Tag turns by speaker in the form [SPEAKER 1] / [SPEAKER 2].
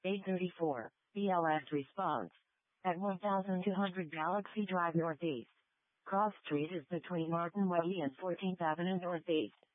[SPEAKER 1] 834, BLS response. At 1200 Galaxy Drive Northeast. Cross Street is between Martin Way and 14th Avenue Northeast.